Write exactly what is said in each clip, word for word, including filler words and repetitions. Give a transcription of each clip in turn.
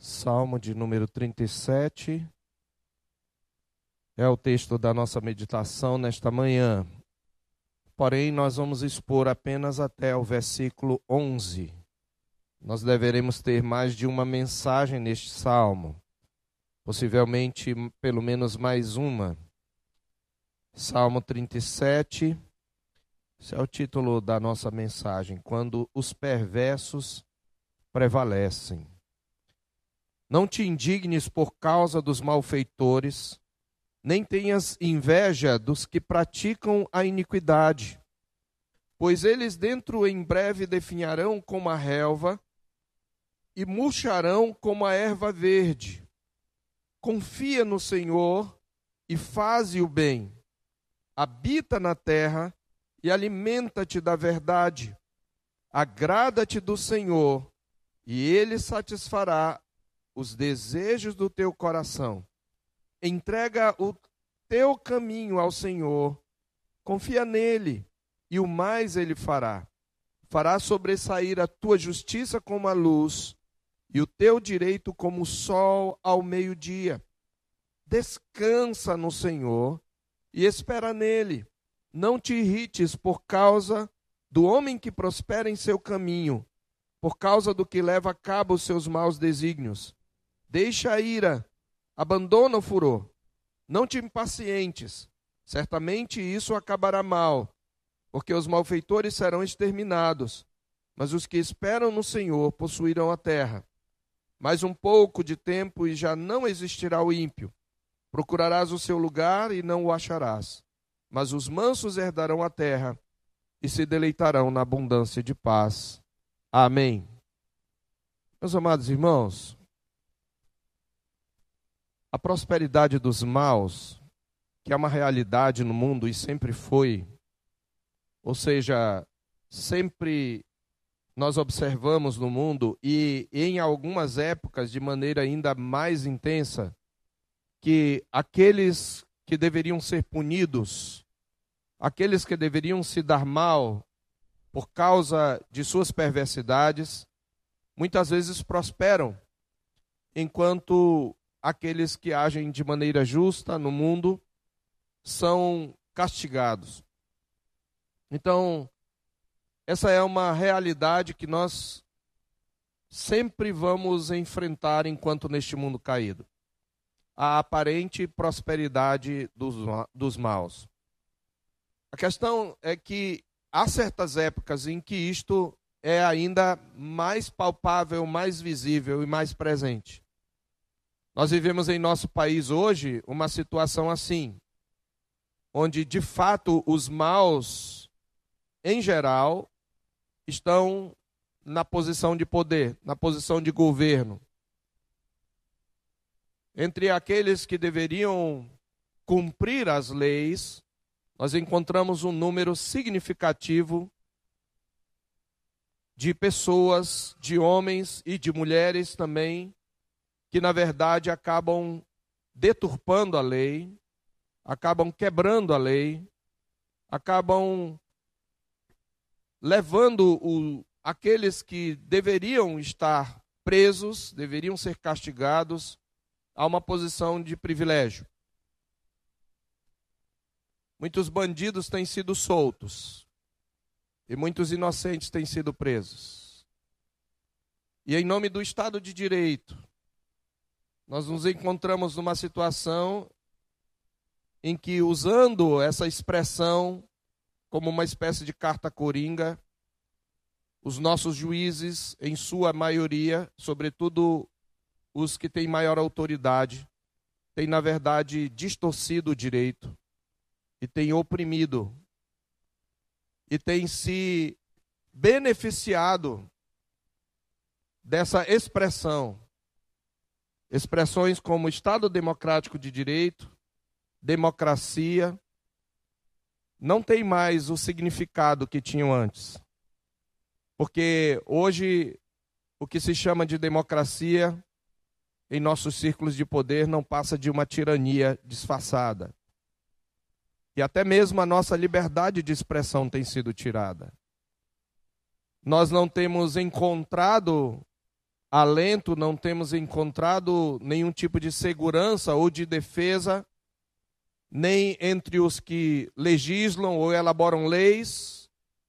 Salmo de número trinta e sete é o texto da nossa meditação nesta manhã. Porém, nós vamos expor apenas até o versículo onze. Nós deveremos ter mais de uma mensagem neste salmo, possivelmente pelo menos mais uma. Salmo trinta e sete, esse é o título da nossa mensagem: quando os perversos prevalecem. Não te indignes por causa dos malfeitores, nem tenhas inveja dos que praticam a iniquidade, pois eles dentro em breve definharão como a relva e murcharão como a erva verde. Confia no Senhor e faze o bem. Habita na terra e alimenta-te da verdade. Agrada-te do Senhor e Ele satisfará os desejos do teu coração. Entrega o teu caminho ao Senhor, confia nele, e o mais ele fará. Fará sobressair a tua justiça como a luz, e o teu direito como o sol ao meio-dia. Descansa no Senhor e espera nele. Não te irrites por causa do homem que prospera em seu caminho, por causa do que leva a cabo os seus maus desígnios. Deixa a ira, abandona o furor, não te impacientes, certamente isso acabará mal, porque os malfeitores serão exterminados, mas os que esperam no Senhor possuirão a terra. Mais um pouco de tempo e já não existirá o ímpio, procurarás o seu lugar e não o acharás, mas os mansos herdarão a terra e se deleitarão na abundância de paz. Amém. Meus amados irmãos, a prosperidade dos maus, que é uma realidade no mundo e sempre foi, ou seja, sempre nós observamos no mundo e em algumas épocas de maneira ainda mais intensa, que aqueles que deveriam ser punidos, aqueles que deveriam se dar mal por causa de suas perversidades, muitas vezes prosperam, enquanto aqueles que agem de maneira justa no mundo são castigados. Então, essa é uma realidade que nós sempre vamos enfrentar enquanto neste mundo caído. A aparente prosperidade dos, dos maus. A questão é que há certas épocas em que isto é ainda mais palpável, mais visível e mais presente. Nós vivemos em nosso país hoje uma situação assim, onde de fato os maus, em geral, estão na posição de poder, na posição de governo. Entre aqueles que deveriam cumprir as leis, nós encontramos um número significativo de pessoas, de homens e de mulheres também, que na verdade acabam deturpando a lei, acabam quebrando a lei, acabam levando o, aqueles que deveriam estar presos, deveriam ser castigados, a uma posição de privilégio. Muitos bandidos têm sido soltos e muitos inocentes têm sido presos. E em nome do Estado de Direito, nós nos encontramos numa situação em que, usando essa expressão como uma espécie de carta coringa, os nossos juízes, em sua maioria, sobretudo os que têm maior autoridade, têm, na verdade, distorcido o direito e têm oprimido e têm se beneficiado dessa expressão. Expressões como Estado Democrático de Direito, democracia, não tem mais o significado que tinham antes. Porque hoje o que se chama de democracia em nossos círculos de poder não passa de uma tirania disfarçada. E até mesmo a nossa liberdade de expressão tem sido tirada. Nós não temos encontrado alento, não temos encontrado nenhum tipo de segurança ou de defesa, nem entre os que legislam ou elaboram leis,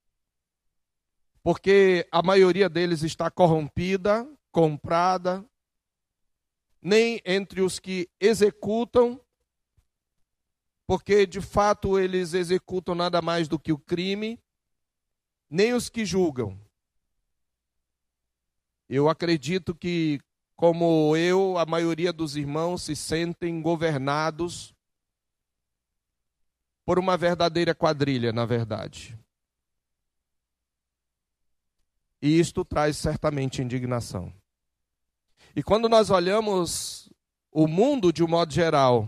porque a maioria deles está corrompida, comprada, nem entre os que executam, porque de fato eles executam nada mais do que o crime, nem os que julgam. Eu acredito que, como eu, a maioria dos irmãos se sentem governados por uma verdadeira quadrilha, na verdade. E isto traz certamente indignação. E quando nós olhamos o mundo de um modo geral,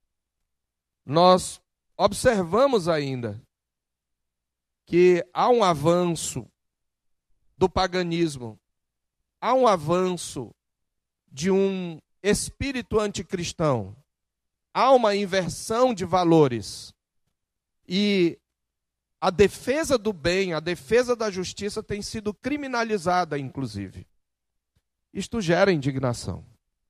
nós observamos ainda que há um avanço do paganismo, há um avanço de um espírito anticristão, há uma inversão de valores. E a defesa do bem, a defesa da justiça tem sido criminalizada, inclusive. Isto gera indignação.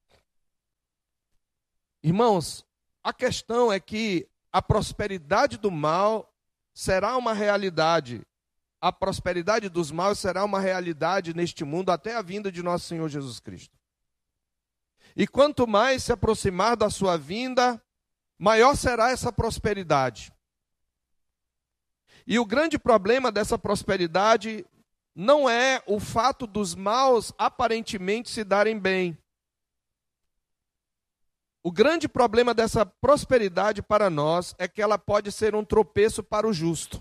Irmãos, a questão é que a prosperidade do mal será uma realidade. A prosperidade dos maus será uma realidade neste mundo até a vinda de nosso Senhor Jesus Cristo. E quanto mais se aproximar da sua vinda, maior será essa prosperidade. E o grande problema dessa prosperidade não é o fato dos maus aparentemente se darem bem. O grande problema dessa prosperidade para nós é que ela pode ser um tropeço para o justo.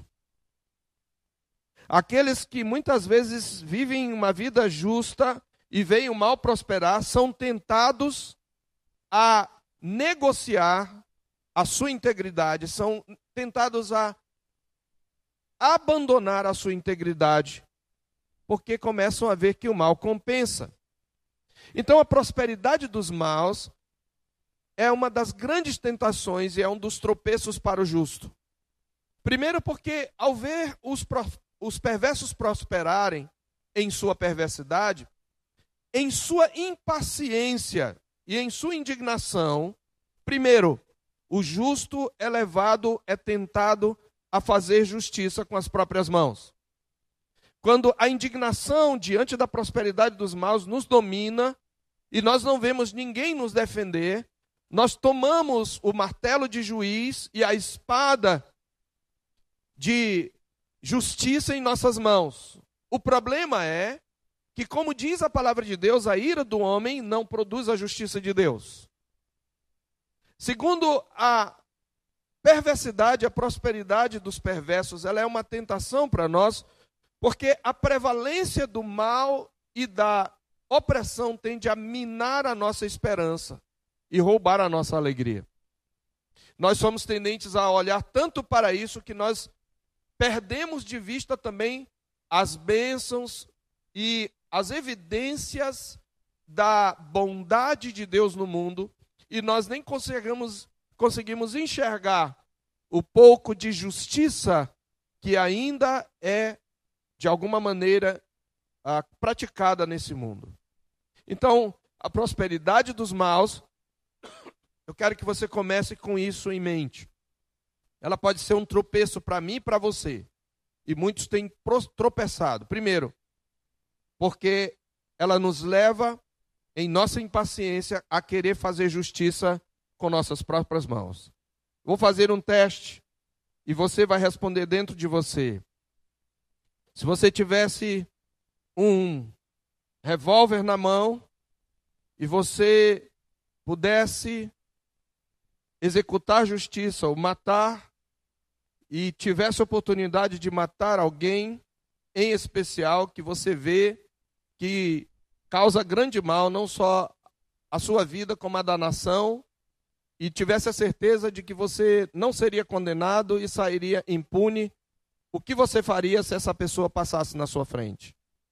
Aqueles que muitas vezes vivem uma vida justa e veem o mal prosperar, são tentados a negociar a sua integridade, são tentados a abandonar a sua integridade, porque começam a ver que o mal compensa. Então a prosperidade dos maus é uma das grandes tentações e é um dos tropeços para o justo. Primeiro porque ao ver os, os perversos prosperarem em sua perversidade, em sua impaciência e em sua indignação, primeiro, o justo é levado, é tentado a fazer justiça com as próprias mãos. Quando a indignação diante da prosperidade dos maus nos domina e nós não vemos ninguém nos defender, nós tomamos o martelo de juiz e a espada de justiça em nossas mãos. O problema é que, como diz a palavra de Deus, a ira do homem não produz a justiça de Deus. Segundo a perversidade, a prosperidade dos perversos, ela é uma tentação para nós, porque a prevalência do mal e da opressão tende a minar a nossa esperança e roubar a nossa alegria. Nós somos tendentes a olhar tanto para isso que nós perdemos de vista também as bênçãos e as evidências da bondade de Deus no mundo, e nós nem conseguimos, conseguimos enxergar o pouco de justiça que ainda é, de alguma maneira, ah, praticada nesse mundo. Então, a prosperidade dos maus, eu quero que você comece com isso em mente. Ela pode ser um tropeço para mim e para você. E muitos têm tropeçado. Primeiro, porque ela nos leva, em nossa impaciência, a querer fazer justiça com nossas próprias mãos. Vou fazer um teste e você vai responder dentro de você. Se você tivesse um revólver na mão e você pudesse executar justiça ou matar e tivesse a oportunidade de matar alguém em especial que você vê que causa grande mal, não só a sua vida como a da nação, e tivesse a certeza de que você não seria condenado e sairia impune, o que você faria se essa pessoa passasse na sua frente?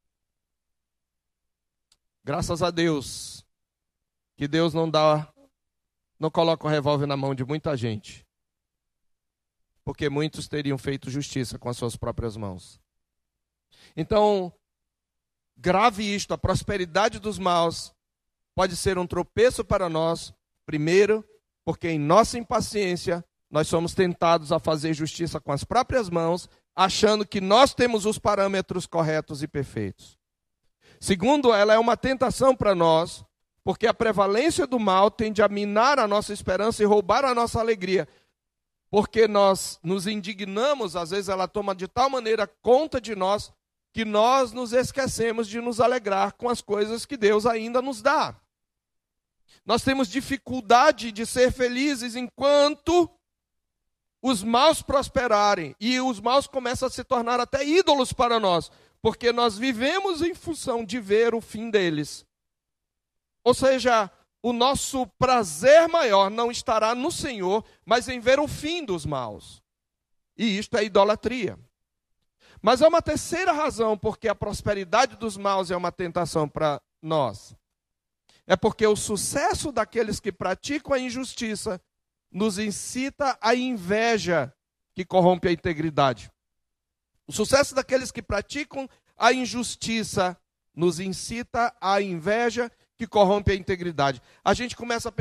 Graças a Deus que Deus não dá, não coloca o revólver na mão de muita gente, porque muitos teriam feito justiça com as suas próprias mãos. Então, grave isto, a prosperidade dos maus pode ser um tropeço para nós, primeiro, porque em nossa impaciência nós somos tentados a fazer justiça com as próprias mãos, achando que nós temos os parâmetros corretos e perfeitos. Segundo, ela é uma tentação para nós, porque a prevalência do mal tende a minar a nossa esperança e roubar a nossa alegria. Porque nós nos indignamos, às vezes ela toma de tal maneira conta de nós, que nós nos esquecemos de nos alegrar com as coisas que Deus ainda nos dá. Nós temos dificuldade de ser felizes enquanto os maus prosperarem, e os maus começam a se tornar até ídolos para nós, porque nós vivemos em função de ver o fim deles. Ou seja, o nosso prazer maior não estará no Senhor, mas em ver o fim dos maus. E isto é idolatria. Mas há uma terceira razão porque a prosperidade dos maus é uma tentação para nós. É porque o sucesso daqueles que praticam a injustiça nos incita à inveja que corrompe a integridade. O sucesso daqueles que praticam a injustiça nos incita à inveja que corrompe a integridade. A gente começa a